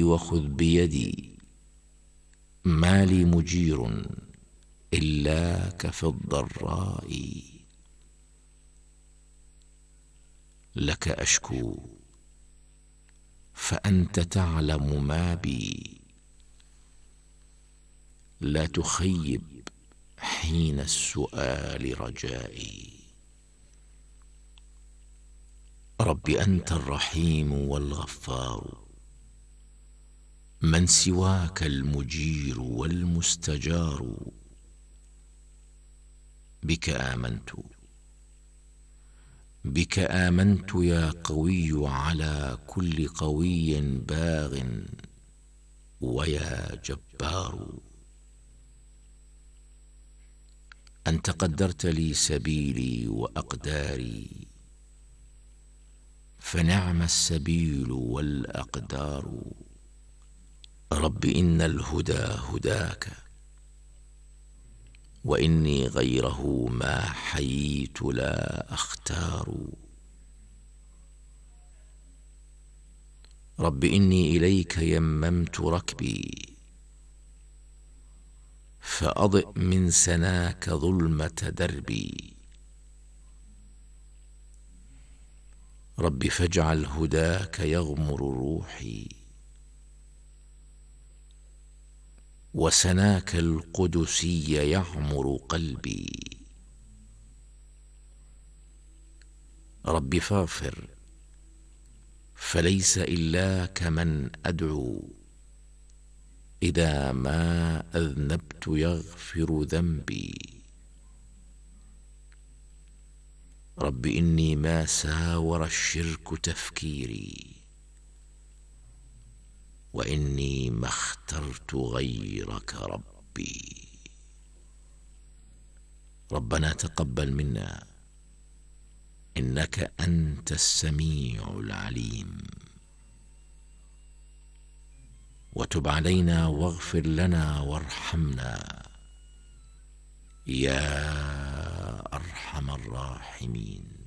وخذ بيدي، ما لي مجير إلاك في الضراء. لك أشكو فأنت تعلم ما بي، لا تخيب حين السؤال رجائي. رب أنت الرحيم والغفار، من سواك المجير والمستجار. بك آمنت، بك آمنت يا قوي على كل قوي باغ، ويا جبار. أنت قدرت لي سبيلي وأقداري، فنعم السبيل والأقدار. رب إن الهدى هداك، وإني غيره ما حييت لا أختار. رب إني إليك يممت ركبي، فأضئ من سناك ظلمة دربي. رب فاجعل هداك يغمر روحي، وسناك القدسي يعمر قلبي. رب فاغفر، فليس إلاك من أدعو، إذا ما أذنبت يغفر ذنبي. رب إني ما ساور الشرك تفكيري، وإني ما اخترت غيرك ربي. ربنا تقبل منا، إنك أنت السميع العليم، وتب علينا واغفر لنا وارحمنا يا أرحم الراحمين.